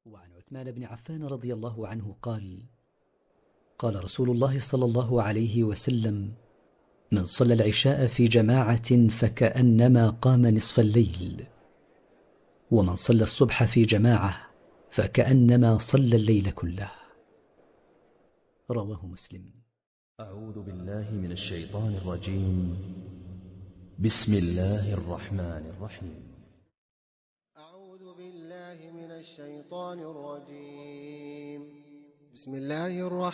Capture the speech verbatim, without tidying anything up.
وعن عثمان بن عفان رضي الله عنه قال: قال رسول الله صلى الله عليه وسلم: من صلى العشاء في جماعة فكأنما قام نصف الليل، ومن صلى الصبح في جماعة فكأنما صلى الليل كله. رواه مسلم. أعوذ بالله من الشيطان الرجيم. بسم الله الرحمن الرحيم. أعوذ بالله من الشيطان الرجيم. بسم الله الرحمن